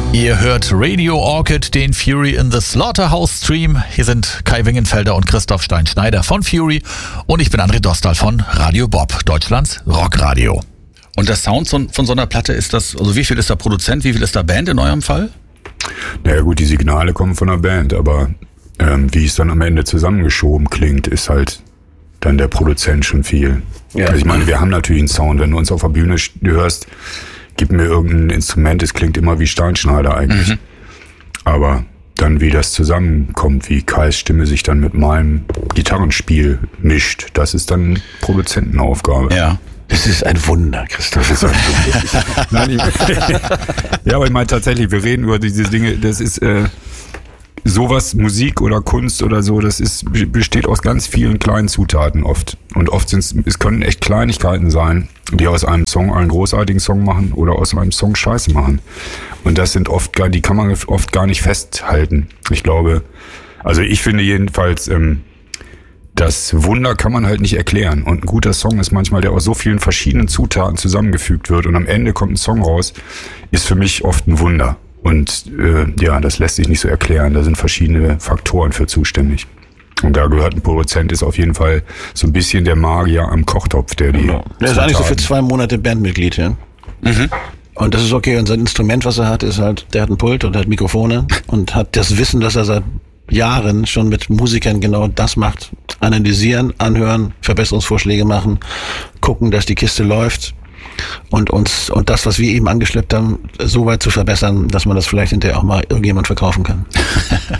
Ihr hört Radio Orchid, den Fury in the Slaughterhouse Stream. Hier sind Kai Wingenfelder und Christoph Stein-Schneider von Fury und ich bin André Dostal von Radio Bob, Deutschlands Rockradio. Und der Sound von so einer Platte ist das, also wie viel ist da Produzent, wie viel ist da Band in eurem Fall? Naja gut, die Signale kommen von der Band, aber wie es dann am Ende zusammengeschoben klingt, ist halt dann der Produzent schon viel. Ja. Also ich meine, wir haben natürlich einen Sound, wenn du uns auf der Bühne hörst, gib mir irgendein Instrument, es klingt immer wie Steinschneider eigentlich. Mhm. Aber dann, wie das zusammenkommt, wie Kais Stimme sich dann mit meinem Gitarrenspiel mischt, das ist dann Produzentenaufgabe. Ja. Das ist ein Wunder, Christoph. Das ist ein Wunder. Nein, ja, aber ich meine tatsächlich, wir reden über diese Dinge, das ist sowas, Musik oder Kunst oder so, das besteht aus ganz vielen kleinen Zutaten oft. Und oft es können echt Kleinigkeiten sein, die aus einem Song einen großartigen Song machen oder aus einem Song Scheiße machen. Und das sind die kann man oft gar nicht festhalten. Ich glaube, also ich finde jedenfalls, das Wunder kann man halt nicht erklären. Und ein guter Song ist manchmal, der aus so vielen verschiedenen Zutaten zusammengefügt wird und am Ende kommt ein Song raus, ist für mich oft ein Wunder. Und das lässt sich nicht so erklären. Da sind verschiedene Faktoren für zuständig. Und da gehört ein Produzent, ist auf jeden Fall so ein bisschen der Magier am Kochtopf, der die... Genau. Der ist eigentlich so für 2 Monate Bandmitglied, ja. Mhm. Und das ist okay. Und sein Instrument, was er hat, ist halt, der hat ein Pult und hat Mikrofone und hat das Wissen, dass er seit Jahren schon mit Musikern genau das macht. Analysieren, anhören, Verbesserungsvorschläge machen, gucken, dass die Kiste läuft. Und das, was wir eben angeschleppt haben, so weit zu verbessern, dass man das vielleicht hinterher auch mal irgendjemand verkaufen kann.